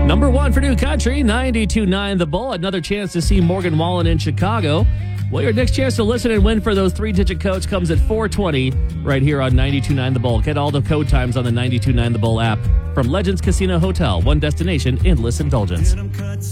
Number one for New Country, 92.9 The Bull. Another chance to see Morgan Wallen in Chicago. Well, your next chance to listen and win for those three-digit codes comes at 4:20 right here on 92.9 The Bull. Get all the code times on the 92.9 The Bull app. From Legends Casino Hotel, one destination, endless indulgence.